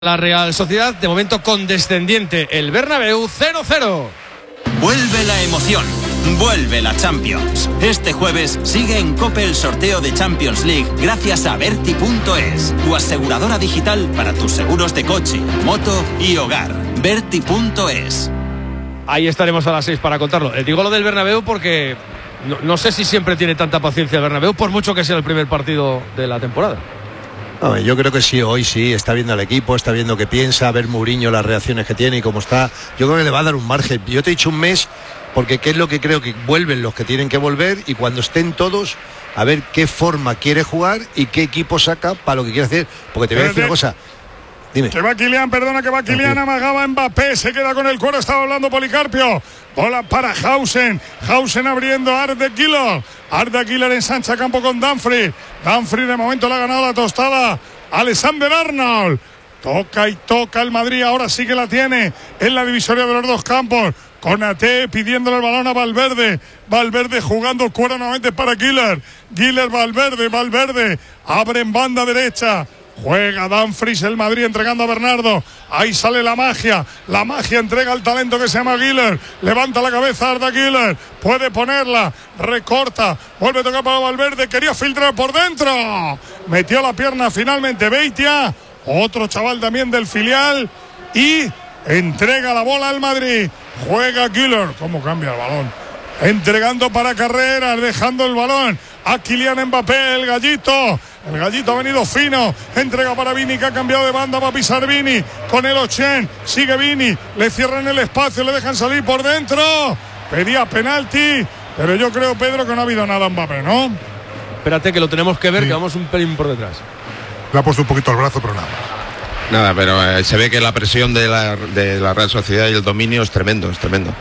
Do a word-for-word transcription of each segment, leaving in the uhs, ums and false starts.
La Real Sociedad, de momento condescendiente, el Bernabéu cero cero. Vuelve la emoción, vuelve la Champions. Este jueves sigue en COPE el sorteo de Champions League gracias a Berti punto es, tu aseguradora digital para tus seguros de coche, moto y hogar. Berti punto es. Ahí estaremos a las seis para contarlo. Eh, digo lo del Bernabéu porque no, no sé si siempre tiene tanta paciencia el Bernabéu, por mucho que sea el primer partido de la temporada. No, yo creo que sí, hoy sí, está viendo al equipo, está viendo qué piensa, a ver Mourinho las reacciones que tiene y cómo está. Yo creo que le va a dar un margen. Yo te he dicho un mes, porque qué es lo que creo que vuelven los que tienen que volver y cuando estén todos, a ver qué forma quiere jugar y qué equipo saca para lo que quiere hacer. Porque te voy a decir una cosa. Dime. Que va Kylian, perdona, que va Kylian, amagaba Mbappé, se queda con el cuero, estaba hablando Policarpio. Bola para Hausen, Hausen abriendo a Arda Güler. Arda Güler ensancha campo con Dumfries. Dumfries de momento le ha ganado la tostada Alexander Arnold. Toca y toca el Madrid, ahora sí que la tiene en la divisoria de los dos campos. Konaté pidiéndole el balón a Valverde. Valverde jugando el cuero nuevamente para Güler. Güler, Valverde, Valverde. Abre en banda derecha. Juega Dumfries, el Madrid entregando a Bernardo. Ahí sale la magia. La magia entrega al talento que se llama Güler. Levanta la cabeza Arda Güler. Puede ponerla. Recorta. Vuelve a tocar para Valverde. Quería filtrar por dentro. Metió la pierna finalmente Beitia. Otro chaval también del filial. Y entrega la bola al Madrid. Juega Güler. ¿Cómo cambia el balón? Entregando para Carreras. Dejando el balón a Kylian Mbappé, el gallito. El gallito ha venido fino. Entrega para Vini, que ha cambiado de banda. Va a pisar Vini con el Ochen. Sigue Vini. Le cierran el espacio. Le dejan salir por dentro. Pedía penalti. Pero yo creo, Pedro, que no ha habido nada en Mbappé, ¿no? Espérate que lo tenemos que ver, sí. Que vamos un pelín por detrás. Le ha puesto un poquito el brazo, pero nada. Nada, pero eh, se ve que la presión de la, de la Real Sociedad y el dominio es tremendo, es tremendo.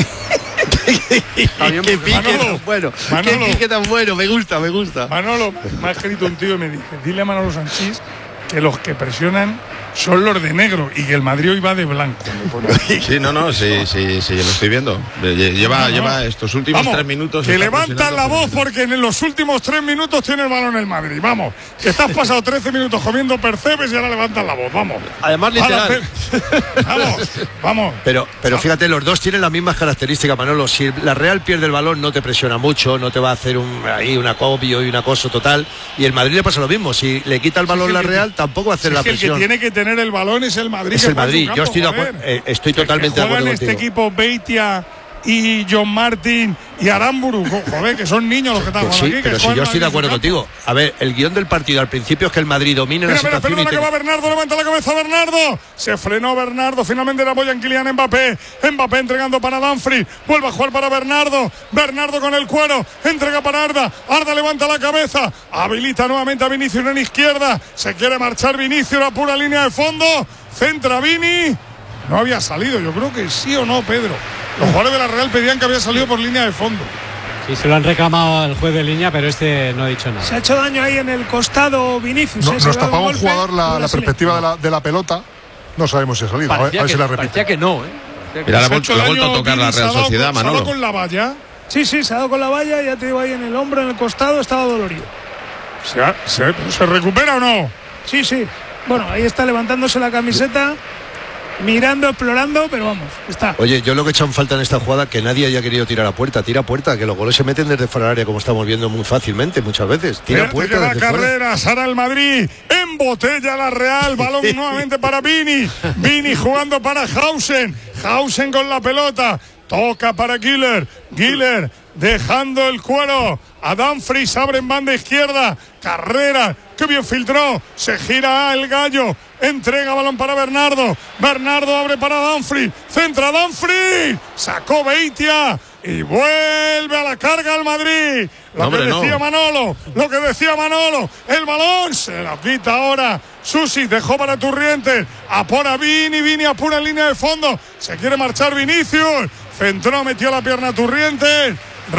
Qué pique Manolo, tan bueno, Manolo, qué pique tan bueno, me gusta, me gusta. Manolo, me ha escrito un tío y me dice, dile a Manolo Sanchís que los que presionan son los de negro y que el Madrid hoy va de blanco. Sí, no, no, sí, sí, sí, lo estoy viendo. Lleva, no, no. lleva estos últimos Vamos, tres minutos. Que levantan la voz porque en los últimos tres minutos tiene el balón el Madrid. Vamos, que estás pasado trece minutos comiendo percebes y ahora levantan la voz. Vamos. Además, literal. Vamos, vamos. Pero, pero fíjate, los dos tienen las mismas características, Manolo. Si la Real pierde el balón, no te presiona mucho, no te va a hacer un, ahí un acopio y un acoso total. Y el Madrid le pasa lo mismo. Si le quita el balón sí, la Real, tampoco va a hacer sí, la que presión. El que tiene que tener el balón es el Madrid. Es que el Madrid. Campo, Yo estoy, de acuerdo, eh, estoy totalmente que de acuerdo en contigo. Este equipo Beitia y John Martín y Aramburu, joder, que son niños los que están jugando sí, aquí. Pero que si yo estoy de acuerdo campo. contigo. A ver, el guión del partido al principio es que el Madrid domine Mira, la mira, situación. perdona, Y te... que va Bernardo, levanta la cabeza Bernardo. Se frenó Bernardo, finalmente la apoya en Kylian Mbappé. Mbappé entregando para Dumfries. Vuelve a jugar para Bernardo. Bernardo con el cuero. Entrega para Arda. Arda levanta la cabeza. Habilita nuevamente a Vinicius en izquierda. Se quiere marchar Vinicius, la pura línea de fondo. Centra Vini. No había salido, yo creo que sí o no, Pedro. Los jugadores de la Real pedían que había salido por línea de fondo. Sí, se lo han reclamado al juez de línea, pero este no ha dicho nada. Se ha hecho daño ahí en el costado Vinicius. No, ¿eh? Nos tapaba un jugador la, la perspectiva de la, de la pelota. No sabemos si ha salido. Parecía, a ver, a ver que, si la repite. parecía que no, ¿eh? Mira, la, ha vuelto, la ha vuelto a tocar la Real Sociedad, Manolo. ¿Se ha dado con la valla? Sí, sí, se ha dado con la valla. Ya te digo, ahí en el hombro, en el costado, estaba dolorido. ¿Se, ha, se, ¿Se recupera o no? Sí, sí. Bueno, ahí está levantándose la camiseta. Mirando, explorando, pero vamos, está. Oye, yo lo que he echado en falta en esta jugada que nadie haya querido tirar a puerta, tira a puerta, que los goles se meten desde fuera del área como estamos viendo muy fácilmente muchas veces. Tira a puerta la desde carrera, Sara el Madrid, embotella la Real, balón nuevamente para Vini, Vini jugando para Hausen, Hausen con la pelota, toca para Güler, Güler dejando el cuero a Dumfries, abre en banda izquierda, Carrera, que bien filtró, se gira el gallo, entrega balón para Bernardo, Bernardo abre para Dumfries, centra Dumfries, sacó Beitia y vuelve a la carga al Madrid. Lo no, que decía no. Manolo, lo que decía Manolo, el balón se lo quita ahora Susi, dejó para Turrientes, apura Vini, Vini apura en línea de fondo, se quiere marchar Vinicius, centró, metió la pierna Turrientes,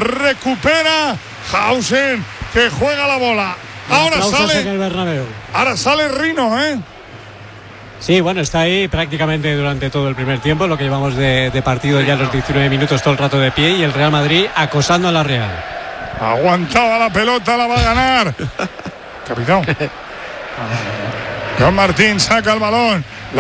recupera Hausen, que juega la bola. Ahora sale, en el Bernabéu. Ahora sale Rino, ¿eh? Sí, bueno, está ahí prácticamente durante todo el primer tiempo, lo que llevamos de, de partido ya los diecinueve minutos, todo el rato de pie, y el Real Madrid acosando a la Real. Aguantaba la pelota, la va a ganar. Capitán. John Martín saca el balón.